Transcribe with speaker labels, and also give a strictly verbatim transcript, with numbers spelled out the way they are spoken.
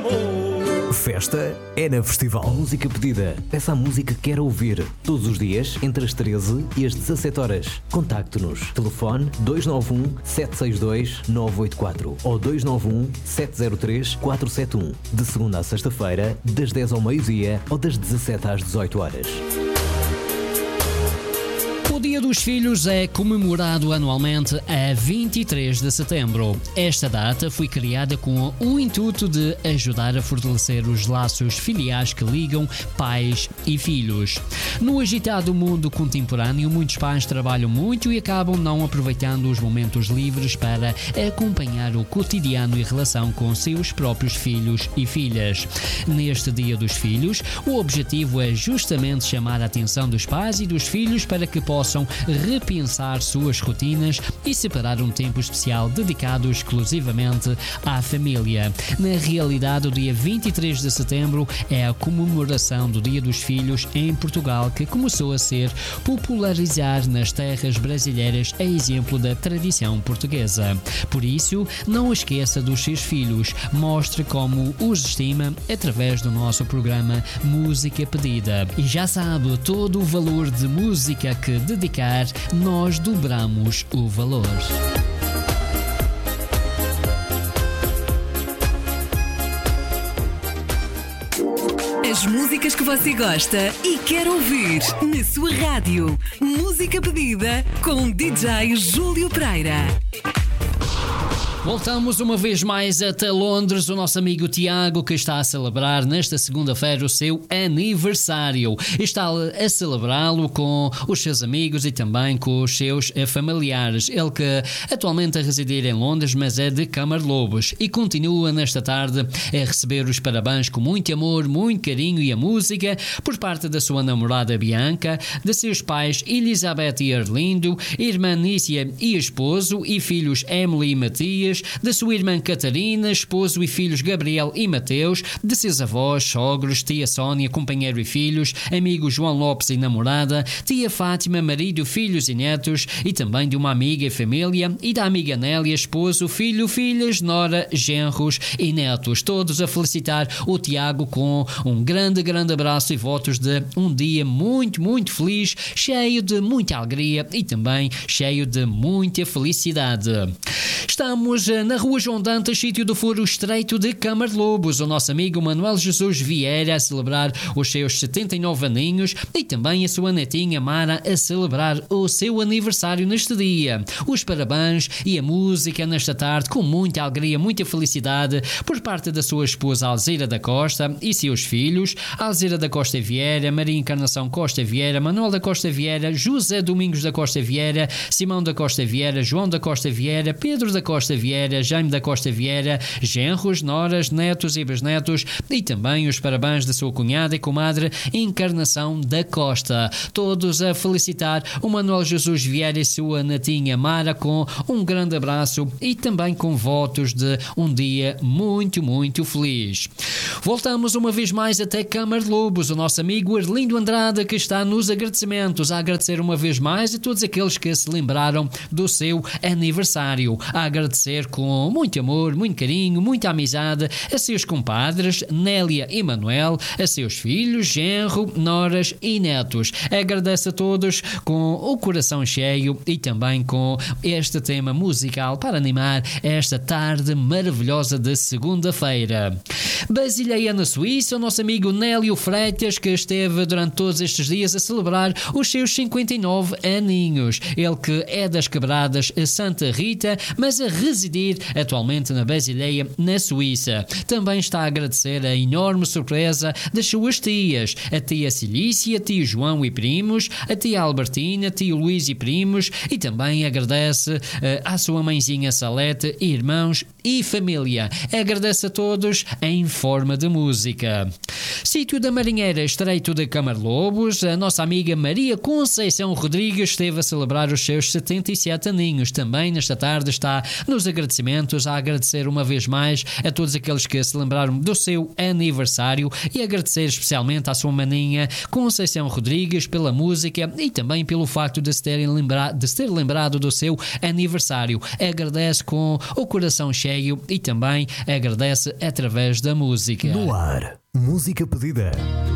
Speaker 1: amor.
Speaker 2: Festa é na Festival. Música pedida. Peça a música que quer ouvir. Todos os dias, entre as treze e as dezassete horas. Contacte-nos. Telefone dois nove um, sete seis dois, nove oito quatro ou dois nove um, sete zero três, quatro sete um. De segunda a sexta-feira, das dez ao meio-dia ou das dezassete às dezoito horas.
Speaker 3: O Dia dos Filhos é comemorado anualmente a vinte e três de setembro. Esta data foi criada com o intuito de ajudar a fortalecer os laços filiais que ligam pais e filhos. No agitado mundo contemporâneo, muitos pais trabalham muito e acabam não aproveitando os momentos livres para acompanhar o cotidiano e relação com seus próprios filhos e filhas. Neste Dia dos Filhos, o objetivo é justamente chamar a atenção dos pais e dos filhos para que possam repensar suas rotinas e separar um tempo especial dedicado exclusivamente à família. Na realidade, o dia vinte e três de setembro é a comemoração do Dia dos Filhos em Portugal, que começou a ser popularizar nas terras brasileiras, a exemplo da tradição portuguesa. Por isso, não esqueça dos seus filhos, mostre como os estima através do nosso programa Música Pedida. E já sabe, todo o valor de música que dedicar, nós dobramos o valor.
Speaker 4: As músicas que você gosta e quer ouvir na sua rádio. Música Pedida com D J Júlio Pereira.
Speaker 3: Voltamos uma vez mais até Londres, o nosso amigo Tiago, que está a celebrar nesta segunda-feira o seu aniversário. Está a celebrá-lo com os seus amigos e também com os seus familiares. Ele que atualmente a residir em Londres, mas é de Camarlobos, e continua nesta tarde a receber os parabéns com muito amor, muito carinho e a música por parte da sua namorada Bianca, de seus pais Elizabeth e Arlindo, irmã Nícia e esposo e filhos Emily e Matias, da sua irmã Catarina, esposo e filhos Gabriel e Mateus, de seus avós, sogros, tia Sónia, companheiro e filhos, amigo João Lopes e namorada, tia Fátima, marido, filhos e netos, e também de uma amiga e família, e da amiga Nélia, esposo, filho, filhas, nora, genros e netos, todos a felicitar o Tiago com um grande, grande abraço e votos de um dia muito, muito feliz, cheio de muita alegria e também cheio de muita felicidade. Estamos na Rua João Dantas, sítio do Foro Estreito de Camarlobos. O nosso amigo Manuel Jesus Vieira a celebrar os seus setenta e nove aninhos e também a sua netinha Mara a celebrar o seu aniversário neste dia. Os parabéns e a música nesta tarde com muita alegria, muita felicidade por parte da sua esposa Alzira da Costa e seus filhos, Alzira da Costa Vieira, Maria Encarnação Costa Vieira, Manuel da Costa Vieira, José Domingos da Costa Vieira, Simão da Costa Vieira, João da Costa Vieira, Pedro da Costa Vieira, Jaime da Costa Vieira, genros, noras, netos e bisnetos, e também os parabéns da sua cunhada e comadre Encarnação da Costa. Todos a felicitar o Manuel Jesus Vieira e sua netinha Mara com um grande abraço e também com votos de um dia muito, muito feliz. Voltamos uma vez mais até Camarlobos, o nosso amigo Arlindo Andrade, que está nos agradecimentos, a agradecer uma vez mais a todos aqueles que se lembraram do seu aniversário, a agradecer com muito amor, muito carinho, muita amizade a seus compadres Nélia e Manuel, a seus filhos, genro, noras e netos. Agradece a todos com o coração cheio e também com este tema musical para animar esta tarde maravilhosa de segunda-feira. Basileia, na Suíça, o nosso amigo Nélio Freitas, que esteve durante todos estes dias a celebrar os seus cinquenta e nove aninhos. Ele que é das Quebradas Santa Rita, mas a residir atualmente na Basileia, na Suíça. Também está a agradecer a enorme surpresa das suas tias, a tia Cilícia, tio João e primos, a tia Albertina, tio Luís e primos, e também agradece uh, à sua mãezinha Salete, irmãos e família. Agradece a todos em forma de música. Sítio da Marinheira, Estreito de Camarlobos, a nossa amiga Maria Conceição Rodrigues esteve a celebrar os seus setenta e sete aninhos. Também nesta tarde está nos agradecimentos a agradecer uma vez mais a todos aqueles que se lembraram do seu aniversário e agradecer especialmente à sua maninha Conceição Rodrigues pela música e também pelo facto de se, terem lembrado, de se ter lembrado do seu aniversário. Agradece com o coração cheio e também agradece através da música.
Speaker 2: No ar, música pedida.